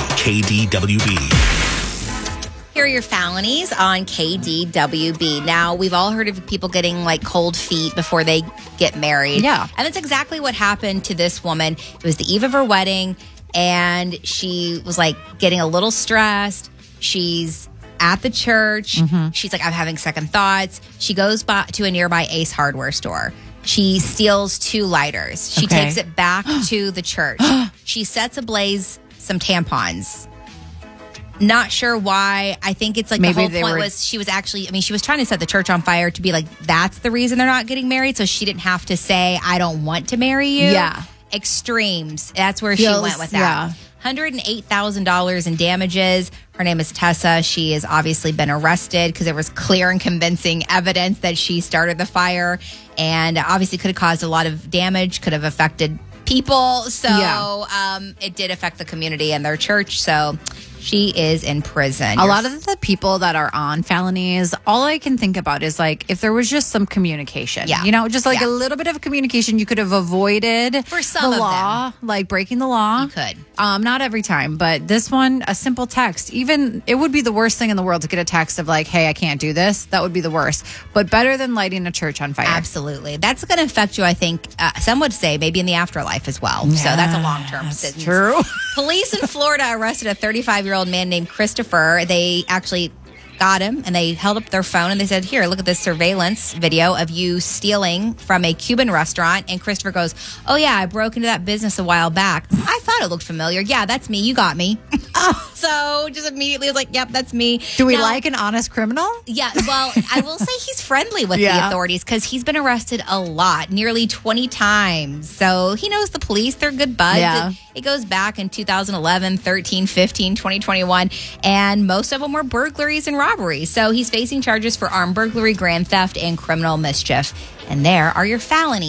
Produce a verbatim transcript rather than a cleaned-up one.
K D W B. Here are your felonies on K D W B. Now, we've all heard of people getting like cold feet before they get married. Yeah. And that's exactly what happened to this woman. It was the eve of her wedding, and she was like getting a little stressed. She's at the church. Mm-hmm. She's like, I'm having second thoughts. She goes by to a nearby Ace Hardware store. She steals two lighters. She Okay. takes it back to the church. She sets ablaze some tampons. Not sure why. I think it's like Maybe the whole they point were- was she was actually, I mean, she was trying to set the church on fire to be like, that's the reason they're not getting married. So she didn't have to say, I don't want to marry you. Yeah. Extremes. That's where Feels- she went with that. yeah. one hundred eight thousand dollars in damages. Her name is Tessa. She has obviously been arrested because there was clear and convincing evidence that she started the fire, and obviously could have caused a lot of damage, could have affected people. So Yeah. um, it did affect the community and their church. So she is in prison. A lot of the people that are on felonies, all I can think about is like if there was just some communication. Yeah. You know, just like Yeah. a little bit of communication, you could have avoided For some the of law, like breaking the law. You could. Um, not every time, but this one, a simple text. Even it would be the worst thing in the world to get a text of like, hey, I can't do this. That would be the worst. But better than lighting a church on fire. Absolutely. That's going to affect you, I think, uh, some would say maybe in the afterlife as well. So that's a long-term sentence. True. Police in Florida arrested a thirty-five-year-old man named Christopher. They actually got him, and they held up their phone, and they said, here, look at this surveillance video of you stealing from a Cuban restaurant. And Christopher goes, oh, yeah, I broke into that business a while back. I thought it looked familiar. Yeah, that's me. You got me. So just immediately was like, yep, that's me. Do we Now- like an honest criminal? Yeah, well, I will say he's friendly with the Yeah. authorities because he's been arrested a lot, nearly twenty times. So he knows the police. They're good buds. Yeah. It, it goes back in two thousand eleven, thirteen, fifteen, twenty twenty-one, and most of them were burglaries and robberies. So he's facing charges for armed burglary, grand theft, and criminal mischief. And there are your felonies.